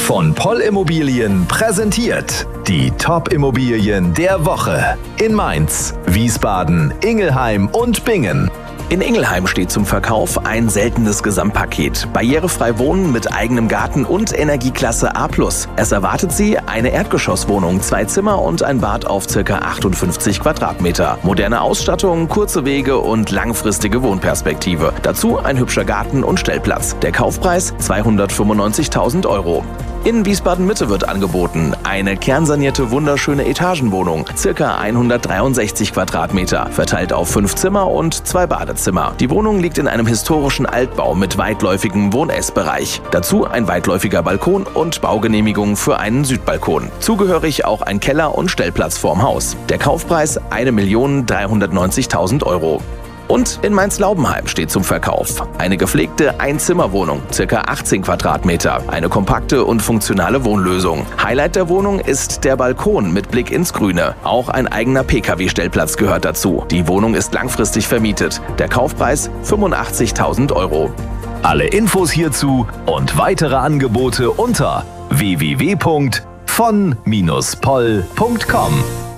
Von Poll Immobilien präsentiert die Top-Immobilien der Woche in Mainz, Wiesbaden, Ingelheim und Bingen. In Ingelheim steht zum Verkauf ein seltenes Gesamtpaket. Barrierefrei wohnen mit eigenem Garten und Energieklasse A+. Es erwartet Sie eine Erdgeschosswohnung, 2 Zimmer und ein Bad auf ca. 58 Quadratmeter. Moderne Ausstattung, kurze Wege und langfristige Wohnperspektive. Dazu ein hübscher Garten und Stellplatz. Der Kaufpreis 295.000 €. In Wiesbaden-Mitte wird angeboten eine kernsanierte, wunderschöne Etagenwohnung, ca. 163 Quadratmeter, verteilt auf 5 Zimmer und 2 Badezimmer. Die Wohnung liegt in einem historischen Altbau mit weitläufigem Wohn-Ess-Bereich. Dazu ein weitläufiger Balkon und Baugenehmigung für einen Südbalkon. Zugehörig auch ein Keller und Stellplatz vorm Haus. Der Kaufpreis 1.390.000 €. Und in Mainz-Laubenheim steht zum Verkauf eine gepflegte Einzimmerwohnung, ca. 18 Quadratmeter, eine kompakte und funktionale Wohnlösung. Highlight der Wohnung ist der Balkon mit Blick ins Grüne. Auch ein eigener Pkw-Stellplatz gehört dazu. Die Wohnung ist langfristig vermietet. Der Kaufpreis 85.000 €. Alle Infos hierzu und weitere Angebote unter www.von-poll.com.